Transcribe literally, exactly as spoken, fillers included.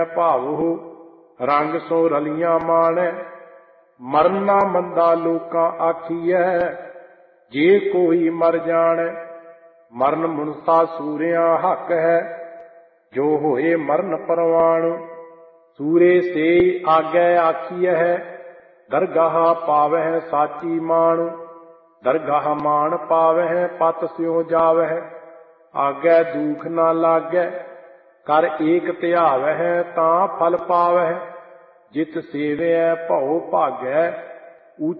ਭਾਵੋ ਰੰਗ ਸੋ ਰਲੀਆਂ ਮਾਣੈ। ਮਰਨ ਨਾ ਮੰਦਾ ਲੋਕਾਂ ਆਖੀਐ, ਜੇ ਕੋਈ ਮਰ ਜਾਣੈ। ਮਰਨ ਮੁਨਸਾ ਸੂਰਿਆਂ ਹੱਕ ਹੈ, ਜੋ ਹੋਏ ਮਰਨ ਪਰਵਾਣ। ਸੂਰੇ ਸੇ ਆਗੈ ਆਖੀਐ, ਦਰਗਾਹ ਪਾਵਹਿ ਸਾਚੀ ਮਾਣ। ਦਰਗਾਹ ਮਾਣ ਪਾਵਹਿ ਪਤ ਸਿਉ ਜਾਵਹਿ, ਆਗੈ ਦੂਖ ਨਾ ਲਾਗੈ। ਕਰ ਏਕ ਧਿਆਵਹਿ ਤਾਂ ਫਲ ਪਾਵਹਿ, ਜਿਤ ਸੇਵਿਐ ਭਉ ਭਾਗੈ।